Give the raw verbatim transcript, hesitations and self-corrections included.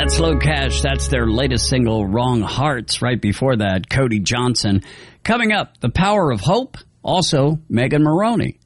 Cat Slow Cash, that's their latest single, Wrong Hearts. Right before that, Cody Johnson. Coming up, The Power of Hope, also Megan Moroney.